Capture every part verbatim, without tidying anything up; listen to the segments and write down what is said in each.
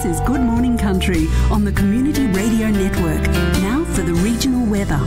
is Good Morning Country on the Community Radio Network. Now for the regional weather.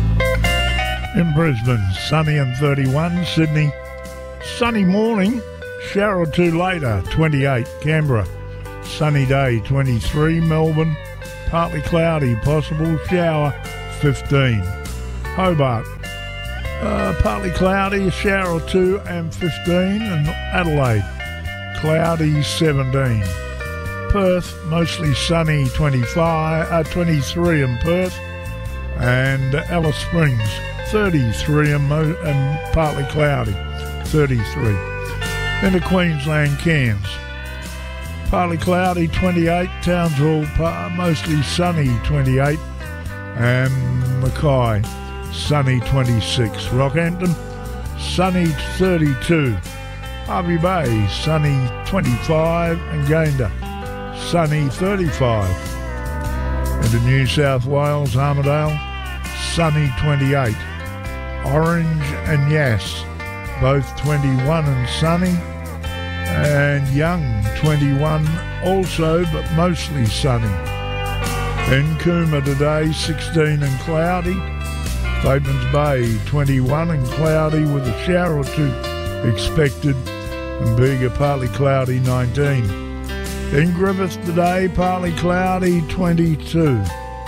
In Brisbane, sunny and thirty-one. Sydney, sunny morning, shower or two later, twenty-eight. Canberra, sunny day, twenty-three. Melbourne, partly cloudy, possible shower, fifteen. Hobart, uh, partly cloudy, a shower or two, and fifteen. And Adelaide, cloudy, seventeen. Perth, mostly sunny, twenty-five, uh, twenty-three in Perth. And Alice Springs, thirty-three and, mo- and partly cloudy, thirty-three. Into Queensland, Cairns, partly cloudy, twenty-eight. Townsville, par- mostly sunny, twenty-eight. And Mackay, sunny, twenty-six. Rockhampton, sunny, thirty-two. Hervey Bay, sunny, twenty-five. And Gayndah, sunny, thirty-five. Into New South Wales, Armidale, sunny, twenty-eight. Orange and Yass, both twenty-one and sunny. And Young, twenty-one also, but mostly sunny. In Cooma today, sixteen and cloudy. Batemans Bay, twenty-one and cloudy with a shower or two expected. And Bega, partly cloudy, nineteen. In Griffith today, partly cloudy, twenty-two.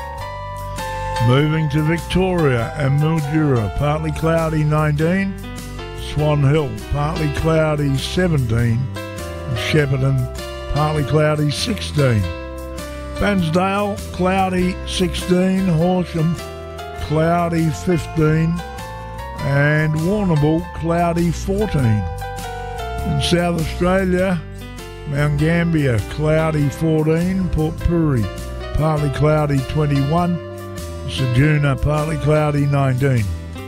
Moving to Victoria and Mildura, partly cloudy, nineteen. Swan Hill, partly cloudy, seventeen. And Shepparton, partly cloudy, sixteen. Bansdale, cloudy, sixteen. Horsham, cloudy, fifteen. And Warrnambool, cloudy, fourteen. In South Australia, Mount Gambier, cloudy, fourteen. Port Pirie, partly cloudy, twenty-one. Ceduna, partly cloudy, nineteen.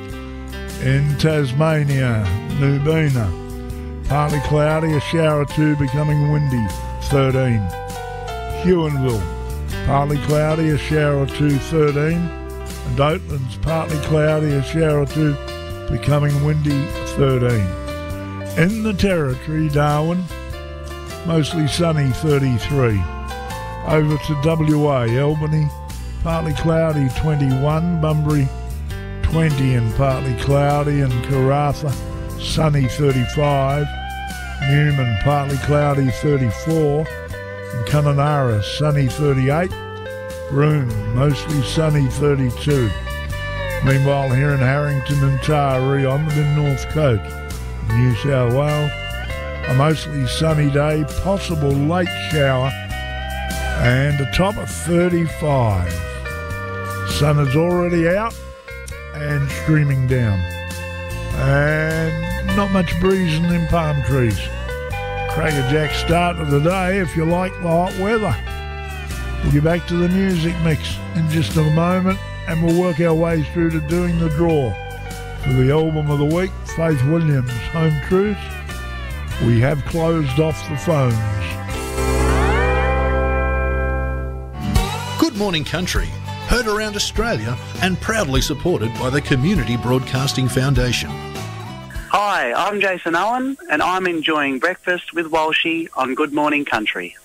In Tasmania, Nubina, partly cloudy, a shower or two becoming windy, thirteen. Huonville, partly cloudy, a shower or two, thirteen. And Oatlands, partly cloudy, a shower or two becoming windy, thirteen. In the Territory, Darwin, mostly sunny, thirty-three. Over to W A, Albany, partly cloudy, twenty-one. Bunbury, twenty and partly cloudy. And Karratha, sunny, thirty-five. Newman, partly cloudy, thirty-four. And Kununurra, sunny, thirty-eight. Broome, mostly sunny, thirty-two. Meanwhile, here in Harrington and Taree on the Mid-North Coast, New South Wales, a mostly sunny day, possible late shower, and a top of thirty-five. Sun is already out and streaming down. And not much breezing in palm trees. Crackerjack start of the day if you like the hot weather. We'll get back to the music mix in just a moment, and we'll work our way through to doing the draw for the album of the week, Faith Williams, Home Truths. We have closed off the phones. Good Morning Country, heard around Australia and proudly supported by the Community Broadcasting Foundation. Hi, I'm Jason Owen, and I'm enjoying breakfast with Walshy on Good Morning Country.